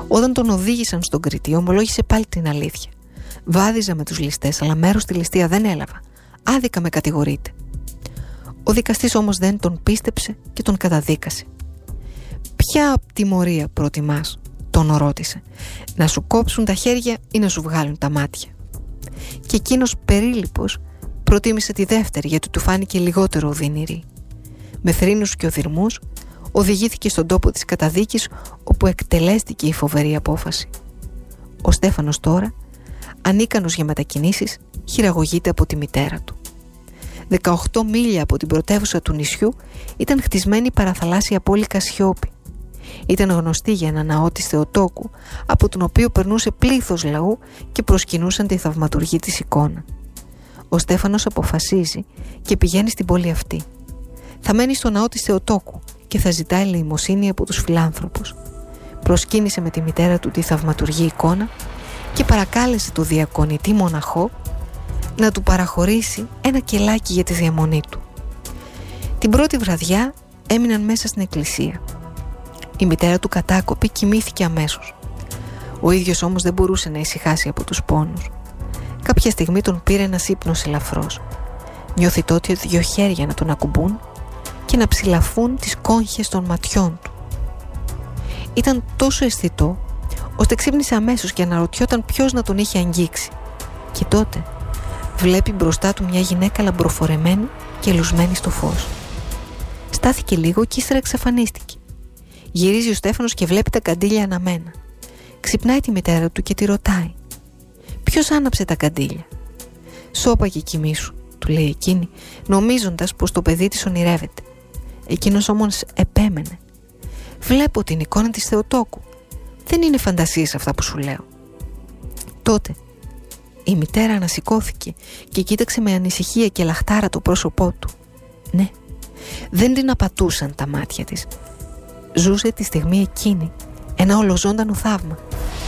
Όταν τον οδήγησαν στον Κρητή, ομολόγησε πάλι την αλήθεια. Βάδιζα με τους ληστές, αλλά μέρος στη ληστεία δεν έλαβα. Άδικα με κατηγορείται. Ο δικαστής όμως δεν τον πίστεψε και τον καταδίκασε. «Ποια τιμωρία προτιμάς?» τον ρώτησε. «Να σου κόψουν τα χέρια ή να σου βγάλουν τα μάτια?» Και εκείνος περίλυπος προτίμησε τη δεύτερη, γιατί του φάνηκε λιγότερο οδυνηρή. Με θρήνους και οδυρμούς οδηγήθηκε στον τόπο της καταδίκης, όπου εκτελέστηκε η φοβερή απόφαση. Ο Στέφανος τώρα, ανίκανος για μετακινήσεις, χειραγωγείται από τη μητέρα του. 18 μίλια από την πρωτεύουσα του νησιού ήταν χτισμένη η παραθαλάσσια πόλη Κασιόπη. Ήταν γνωστή για ένα ναό της Θεοτόκου, από τον οποίο περνούσε πλήθος λαού και προσκυνούσαν τη θαυματουργή της εικόνα. Ο Στέφανος αποφασίζει και πηγαίνει στην πόλη αυτή. Θα μένει στο ναό της Θεοτόκου και θα ζητάει ελεημοσύνη από τους φιλάνθρωπους. Προσκύνησε με τη μητέρα του τη θαυματουργή εικόνα και παρακάλεσε το διακονητή μοναχό να του παραχωρήσει ένα κελάκι για τη διαμονή του. Την πρώτη βραδιά έμειναν μέσα στην εκκλησία. Η μητέρα του κατάκοπη κοιμήθηκε αμέσως. Ο ίδιος όμως δεν μπορούσε να ησυχάσει από τους πόνους. Κάποια στιγμή τον πήρε ένας ύπνος ελαφρώς. Νιώθει τότε 2 χέρια να τον ακουμπούν και να ψηλαφούν τις κόγχες των ματιών του. Ήταν τόσο αισθητό, ώστε ξύπνησε αμέσως και αναρωτιόταν ποιος να τον είχε αγγίξει. Και τότε βλέπει μπροστά του μια γυναίκα λαμπροφορεμένη και λουσμένη στο φως. Στάθηκε λίγο και ύστερα εξαφανίστηκε. Γυρίζει ο Στέφανος και βλέπει τα καντήλια αναμένα. Ξυπνάει τη μητέρα του και τη ρωτάει: «Ποιος άναψε τα καντήλια?» «Σώπα και κοιμήσου», του λέει εκείνη, νομίζοντας πως το παιδί της ονειρεύεται. Εκείνος όμως επέμενε: «Βλέπω την εικόνα της Θεοτόκου. Δεν είναι φαντασίες αυτά που σου λέω». Τότε η μητέρα ανασηκώθηκε και κοίταξε με ανησυχία και λαχτάρα το πρόσωπό του. Ναι, δεν την απατούσαν τα μάτια της. Ζούσε τη στιγμή εκείνη ένα ολοζώντανο θαύμα.